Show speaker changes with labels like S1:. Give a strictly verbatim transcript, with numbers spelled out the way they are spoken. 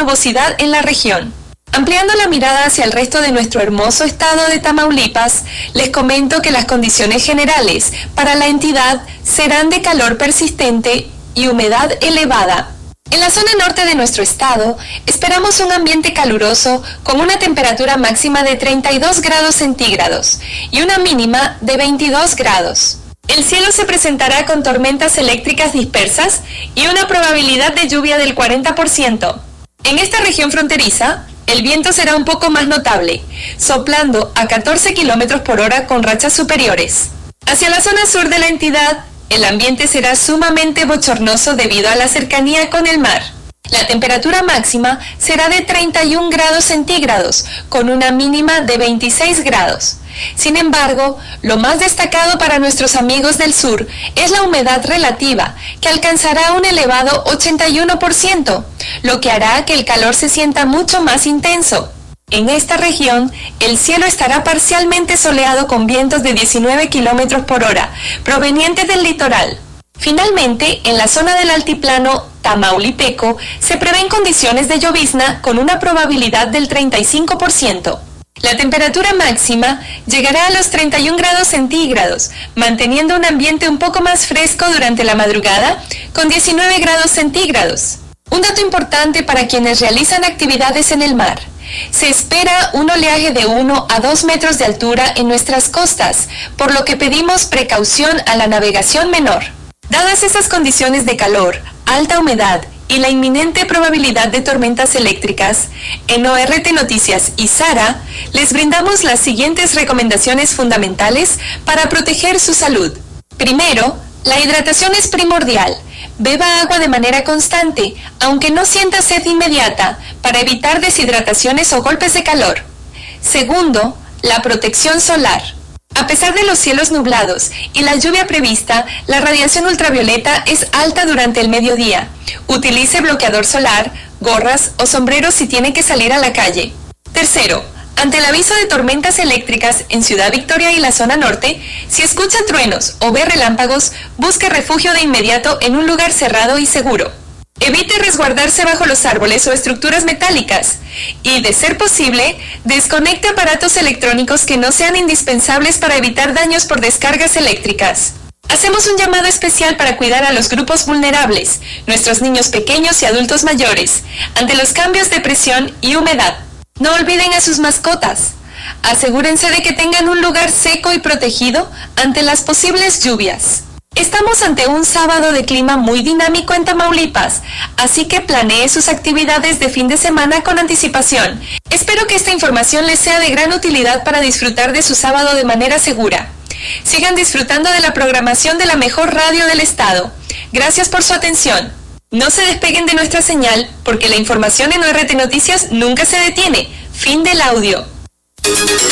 S1: nubosidad en la región. Ampliando la mirada hacia el resto de nuestro hermoso estado de Tamaulipas, les comento que las condiciones generales para la entidad serán de calor persistente y humedad elevada. En la zona norte de nuestro estado, esperamos un ambiente caluroso con una temperatura máxima de treinta y dos grados centígrados y una mínima de veintidós grados. El cielo se presentará con tormentas eléctricas dispersas y una probabilidad de lluvia del cuarenta por ciento. En esta región fronteriza, el viento será un poco más notable, soplando a catorce kilómetros por hora con rachas superiores. Hacia la zona sur de la entidad, el ambiente será sumamente bochornoso debido a la cercanía con el mar. La temperatura máxima será de treinta y un grados centígrados, con una mínima de veintiséis grados. Sin embargo, lo más destacado para nuestros amigos del sur es la humedad relativa, que alcanzará un elevado ochenta y uno por ciento, lo que hará que el calor se sienta mucho más intenso. En esta región, el cielo estará parcialmente soleado con vientos de diecinueve kilómetros por hora, provenientes del litoral. Finalmente, en la zona del altiplano tamaulipeco, se prevén condiciones de llovizna con una probabilidad del treinta y cinco por ciento. La temperatura máxima llegará a los treinta y un grados centígrados, manteniendo un ambiente un poco más fresco durante la madrugada, con diecinueve grados centígrados. Un dato importante para quienes realizan actividades en el mar. Se espera un oleaje de uno a dos metros de altura en nuestras costas, por lo que pedimos precaución a la navegación menor. Dadas esas condiciones de calor, alta humedad y la inminente probabilidad de tormentas eléctricas, en O R T Noticias y Sara les brindamos las siguientes recomendaciones fundamentales para proteger su salud. Primero, la hidratación es primordial. Beba agua de manera constante, aunque no sienta sed inmediata, para evitar deshidrataciones o golpes de calor. Segundo, la protección solar. A pesar de los cielos nublados y la lluvia prevista, la radiación ultravioleta es alta durante el mediodía. Utilice bloqueador solar, gorras o sombreros si tiene que salir a la calle. Tercero, ante el aviso de tormentas eléctricas en Ciudad Victoria y la zona norte, si escucha truenos o ve relámpagos, busque refugio de inmediato en un lugar cerrado y seguro. Evite resguardarse bajo los árboles o estructuras metálicas y, de ser posible, desconecte aparatos electrónicos que no sean indispensables para evitar daños por descargas eléctricas. Hacemos un llamado especial para cuidar a los grupos vulnerables, nuestros niños pequeños y adultos mayores, ante los cambios de presión y humedad. No olviden a sus mascotas. Asegúrense de que tengan un lugar seco y protegido ante las posibles lluvias. Estamos ante un sábado de clima muy dinámico en Tamaulipas, así que planee sus actividades de fin de semana con anticipación. Espero que esta información les sea de gran utilidad para disfrutar de su sábado de manera segura. Sigan disfrutando de la programación de la mejor radio del estado. Gracias por su atención. No se despeguen de nuestra señal, porque la información en O R T Noticias nunca se detiene. Fin del audio.